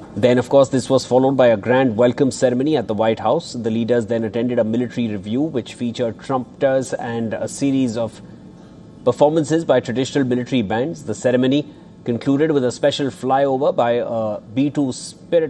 Then, of course, this was followed by a grand welcome ceremony at the White House. The leaders then attended a military review which featured trumpeters and a series of performances by traditional military bands. The ceremony concluded with a special flyover by a B-2 Spirit